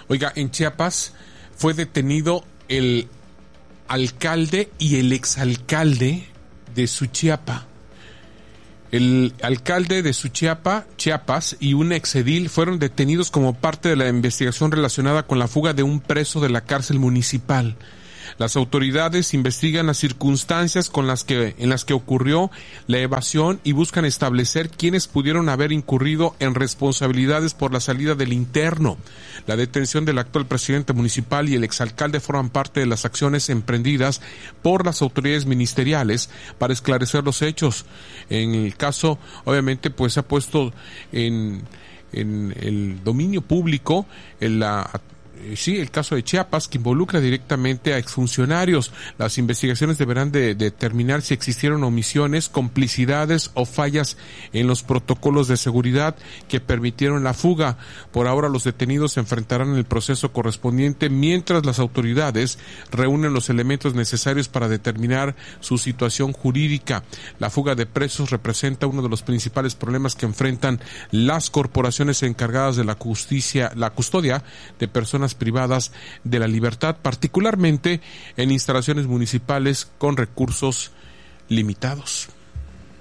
Oiga, en Chiapas fue detenido el alcalde y el exalcalde de Suchiapa. El alcalde de Suchiapa, Chiapas, y un exedil fueron detenidos como parte de la investigación relacionada con la fuga de un preso de la cárcel municipal. Las autoridades investigan las circunstancias en las que ocurrió la evasión y buscan establecer quiénes pudieron haber incurrido en responsabilidades por la salida del interno. La detención del actual presidente municipal y el exalcalde forman parte de las acciones emprendidas por las autoridades ministeriales para esclarecer los hechos. En el caso, obviamente, pues se ha puesto en el dominio público el caso de Chiapas, que involucra directamente a exfuncionarios. Las investigaciones deberán de determinar si existieron omisiones, complicidades o fallas en los protocolos de seguridad que permitieron la fuga. Por ahora, los detenidos se enfrentarán en el proceso correspondiente mientras las autoridades reúnen los elementos necesarios para determinar su situación jurídica. La fuga de presos representa uno de los principales problemas que enfrentan las corporaciones encargadas de la custodia de personas privadas de la libertad, particularmente en instalaciones municipales con recursos limitados.